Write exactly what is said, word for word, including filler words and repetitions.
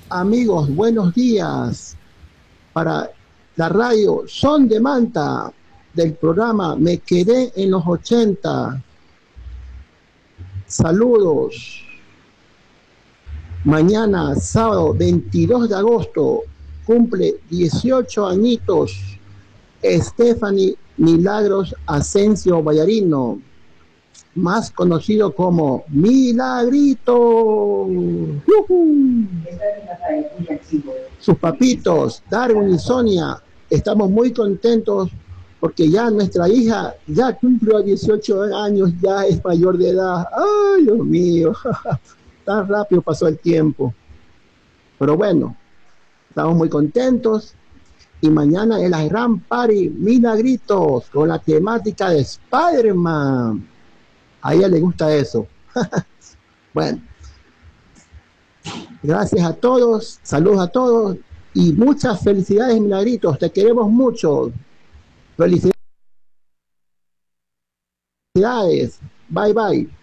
Amigos, buenos días. Para la radio Son de Manta del programa Me Quedé en los ochenta. Saludos. Mañana, sábado veintidós de agosto, cumple dieciocho añitos Stephanie Milagros Asensio Vallarino, más conocido como Milagrito. ¡Yujú! Sus papitos, Darwin y Sonia, estamos muy contentos porque ya nuestra hija ya cumplió dieciocho años, ya es mayor de edad. ¡Ay, Dios mío! Tan rápido pasó el tiempo. Pero bueno, estamos muy contentos. Y mañana es la gran party Milagritos con la temática de Spider-Man. A ella le gusta eso. Bueno, gracias a todos, saludos a todos y muchas felicidades, Milagritos. Te queremos mucho. Felicidades. Bye, bye.